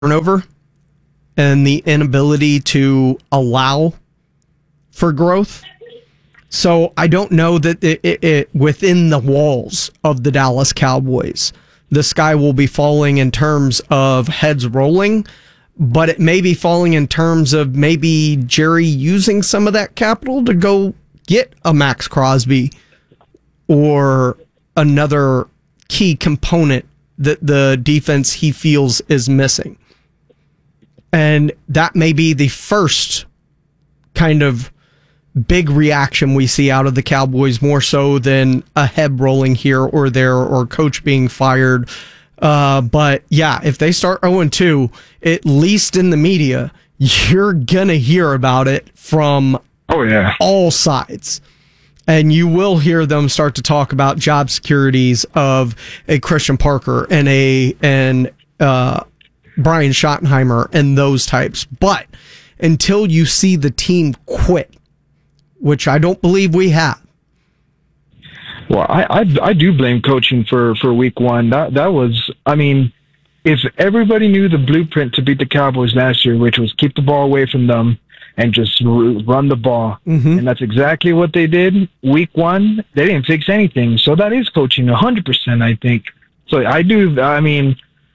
turnover and the inability to allow for growth. So I don't know that it within the walls of the Dallas Cowboys, the sky will be falling in terms of heads rolling, but it may be falling in terms of maybe Jerry using some of that capital to go get a Max Crosby or another key component that the defense he feels is missing. And that may be the first kind of big reaction we see out of the Cowboys, more so than a head rolling here or there or coach being fired. But yeah, if they start 0-2, at least in the media, you're going to hear about it from all sides. And you will hear them start to talk about job securities of a Christian Parker and Brian Schottenheimer and those types. But until you see the team quit, which I don't believe we have. Well, I do blame coaching for week one. That was, I mean, if everybody knew the blueprint to beat the Cowboys last year, which was keep the ball away from them and just run the ball, and that's exactly what they did. Week one, they didn't fix anything. So that is coaching 100%, I think. So I do, I mean,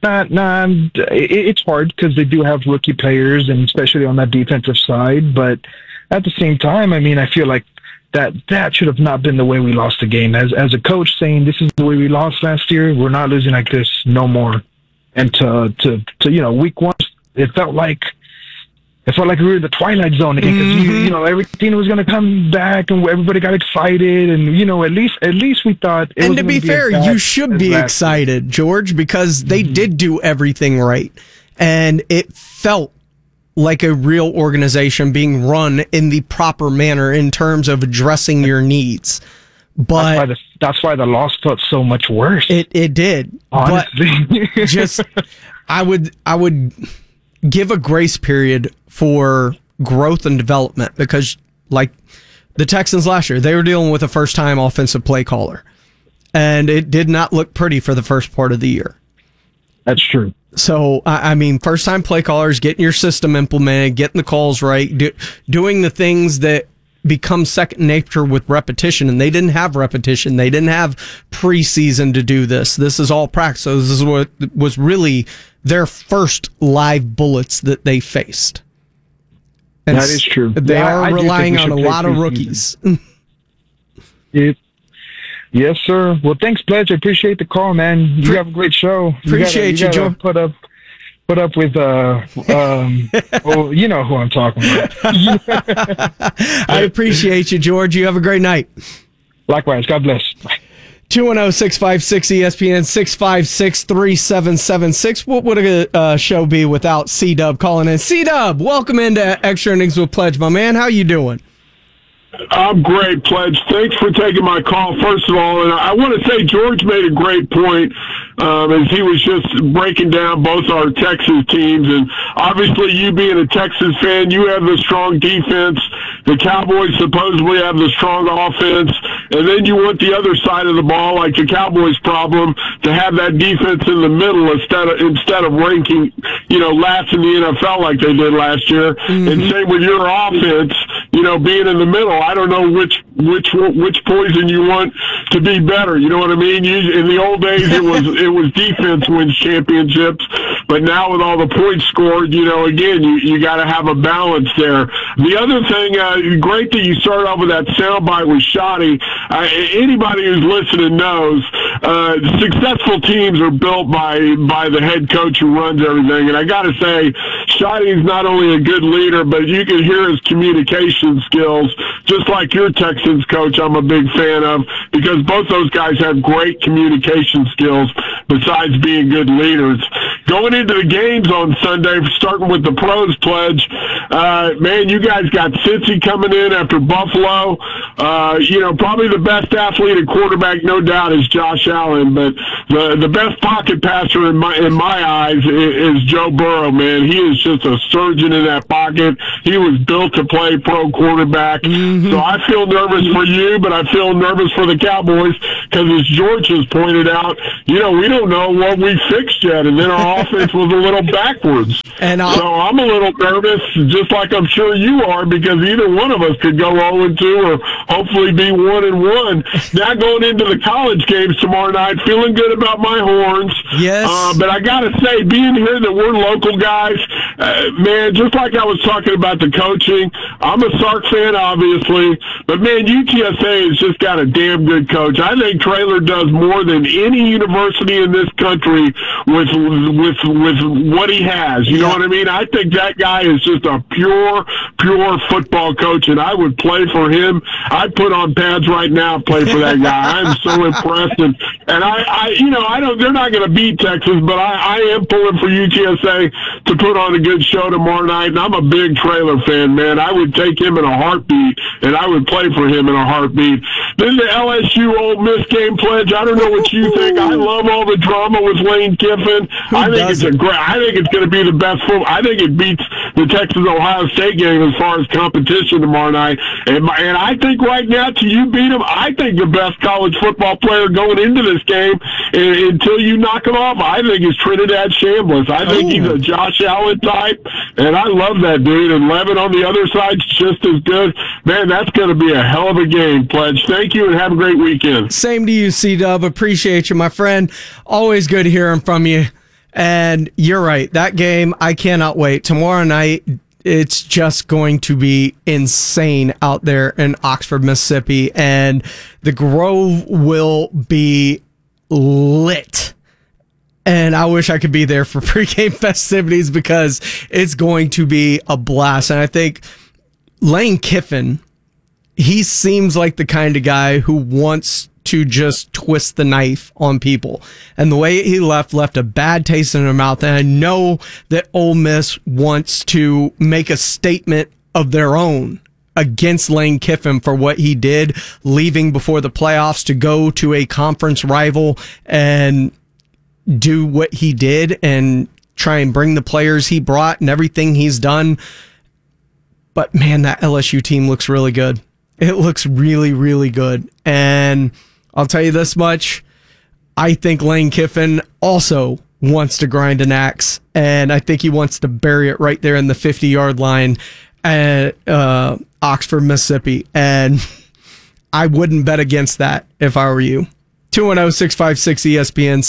it's hard because they do have rookie players, and especially on that defensive side. But at the same time, I mean, I feel like that should have not been the way we lost the game. As a coach saying, this is the way we lost last year, we're not losing like this no more. And to week one, it felt like we were in the twilight zone again, because everything was going to come back and everybody got excited, and at least we thought. And to be fair, you should be excited, George, because they did do everything right, and it felt like a real organization being run in the proper manner in terms of addressing your needs. But that's why the loss felt so much worse. It did. Honestly. But just I would give a grace period for growth and development, because like the Texans last year, they were dealing with a first-time offensive play caller, and it did not look pretty for the first part of the year. That's true. So, I mean, first-time play callers, getting your system implemented, getting the calls right, doing the things that become second nature with repetition, and they didn't have repetition. They didn't have preseason to do this. This is all practice. So this is what was really their first live bullets that they faced. And that is true. They are relying on a lot of rookies. Yes, sir. Well, thanks, Pledge. I appreciate the call, man. You have a great show. Appreciate you, Joe. Put up with well, you know who I'm talking about. I appreciate you, George. You have a great night. Likewise. God bless. Bye. 210-656-ESPN, 656-3776. What would a show be without C-Dub calling in? C-Dub, welcome into Extra Innings with Pledge, my man. How you doing? I'm great, Pledge. Thanks for taking my call, first of all. And I want to say George made a great point as he was just breaking down both our Texas teams. And obviously, you being a Texas fan, you have the strong defense. The Cowboys supposedly have the strong offense. And then you want the other side of the ball, like the Cowboys' problem, to have that defense in the middle instead of ranking, last in the NFL like they did last year. And same with your offense, being in the middle. I don't know which poison you want to be better. You know what I mean? In the old days, it was defense wins championships, but now with all the points scored, again, you got to have a balance there. The other thing, great that you started off with that soundbite with Schotty. Anybody who's listening knows successful teams are built by the head coach who runs everything. And I got to say, Schotty is not only a good leader, but you can hear his communication skills. Just like your Texans coach, I'm a big fan of, because both those guys have great communication skills besides being good leaders. Going into the games on Sunday, starting with the pros, Pledge, man, you guys got Cincy coming in after Buffalo. Probably the best athlete at quarterback, no doubt, is Josh Allen, but the best pocket passer in my eyes is Joe Burrow, man. He is just a surgeon in that pocket. He was built to play pro quarterback. So I feel nervous for you, but I feel nervous for the Cowboys because, as George has pointed out, we don't know what we fixed yet, and then our offense was a little backwards. So I'm a little nervous, just like I'm sure you are, because either one of us could go 0-2 or hopefully be 1-1. Now going into the college games tomorrow night, feeling good about my horns. Yes. But I got to say, being here that we're local guys, man, just like I was talking about the coaching, I'm a Sark fan, obviously, but man, UTSA has just got a damn good coach. I think Traylor does more than any university in this country with what he has. You know what I mean? I think that guy is just a pure football coach, and I would play for him. I'd put on pads right now and play for that guy. I'm so impressed, and I don't. They're not going to beat Texas, but I am pulling for UTSA to put on a good show tomorrow night. And I'm a big Traylor fan, man. I would take him in a heartbeat, and I would play for him in a heartbeat. Then the LSU Ole Miss game, Pledge. I don't know what you think. I love all the drama with Lane Kiffin. I think it's going to be the best football. I think it beats the Texas-Ohio State game as far as competition tomorrow night. And I think right now, till you beat them, I think the best college football player going into this game, until you knock him off, I think is Trinidad Chambliss. I think he's a Josh Allen type, and I love that dude. And Levin on the other side's just as good. Man, that's going to be a hell of a game, Pledge. Thank you, and have a great weekend. Same to you, C-Dub. Appreciate you, my friend. Always good hearing from you. And you're right. That game, I cannot wait. Tomorrow night, it's just going to be insane out there in Oxford, Mississippi. And the Grove will be lit. And I wish I could be there for pregame festivities because it's going to be a blast. And I think Lane Kiffin, he seems like the kind of guy who wants to just twist the knife on people. And the way he left a bad taste in their mouth. And I know that Ole Miss wants to make a statement of their own against Lane Kiffin for what he did, leaving before the playoffs to go to a conference rival and do what he did and try and bring the players he brought and everything he's done. But man, that LSU team looks really good. It looks really, really good. And I'll tell you this much. I think Lane Kiffin also wants to grind an axe, and I think he wants to bury it right there in the 50-yard line at Oxford, Mississippi. And I wouldn't bet against that if I were you. 210-656-ESPN,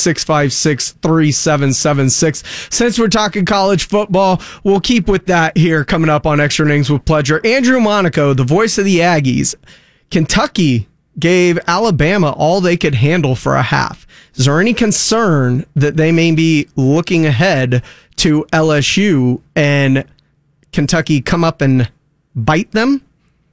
656-3776. Since we're talking college football, we'll keep with that here coming up on Extra Innings with Pledger. Andrew Monaco, the voice of the Aggies. Kentucky gave Alabama all they could handle for a half. Is there any concern that they may be looking ahead to LSU and Kentucky come up and bite them?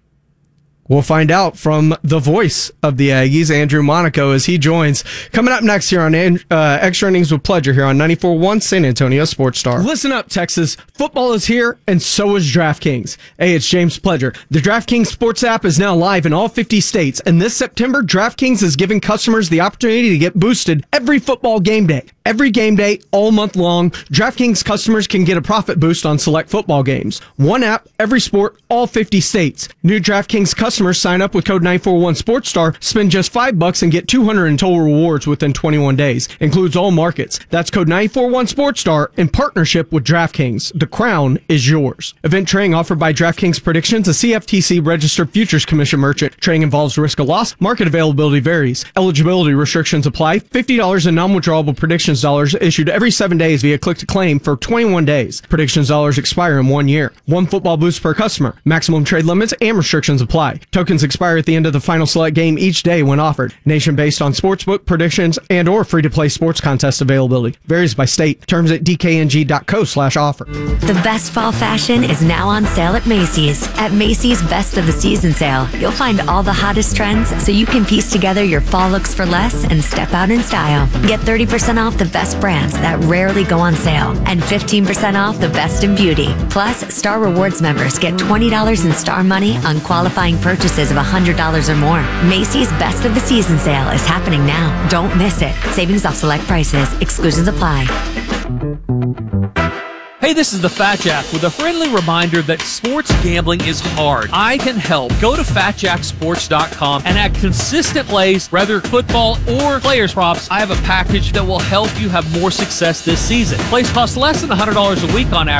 We'll find out from the voice of the Aggies, Andrew Monaco, as he joins. Coming up next here on Extra Innings with Pledger here on 94.1 San Antonio Sports Star. Listen up, Texas. Football is here, and so is DraftKings. Hey, it's James Pledger. The DraftKings Sports app is now live in all 50 states, and this September, DraftKings is giving customers the opportunity to get boosted every football game day. Every game day, all month long, DraftKings customers can get a profit boost on select football games. One app, every sport, all 50 states. New DraftKings customers sign up with code 941SportsStar, spend just $5 and get $200 in total rewards within 21 days. Includes all markets. That's code 941SportsStar in partnership with DraftKings. The crown is yours. Event trading offered by DraftKings Predictions, a CFTC registered futures commission merchant. Trading involves risk of loss. Market availability varies. Eligibility restrictions apply. $50 in non-withdrawable predictions dollars issued every 7 days via click to claim for 21 days. Predictions dollars expire in 1 year. One football boost per customer. Maximum trade limits and restrictions apply. Tokens expire at the end of the final select game each day when offered. Nation based on sportsbook predictions and or free-to-play sports contest availability. Varies by state. Terms at dkng.co/offer. The best fall fashion is now on sale at Macy's. At Macy's Best of the Season sale, you'll find all the hottest trends so you can piece together your fall looks for less and step out in style. Get 30% off the best brands that rarely go on sale and 15% off the best in beauty. Plus, Star Rewards members get $20 in Star Money on qualifying purchases of $100 or more. Macy's Best of the Season sale is happening now. Don't miss it. Savings off select prices. Exclusions apply. Hey, this is the Fat Jack with a friendly reminder that sports gambling is hard. I can help. Go to fatjacksports.com and add consistent plays, whether football or players props. I have a package that will help you have more success this season. Plays cost less than $100 a week on average.